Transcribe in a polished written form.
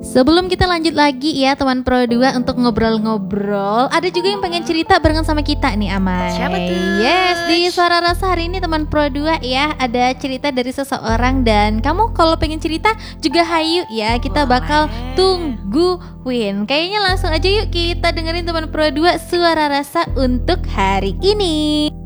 Sebelum kita lanjut lagi ya teman Pro 2 untuk ngobrol-ngobrol, ada juga yang pengen cerita barengan sama kita nih Amai. Siapa tuh? Yes, di Suara Rasa hari ini teman Pro 2 ya, ada cerita dari seseorang. Dan kamu kalau pengen cerita juga hayu ya, kita bakal tungguin. Kayaknya langsung aja yuk kita dengerin teman Pro 2 Suara Rasa untuk hari ini.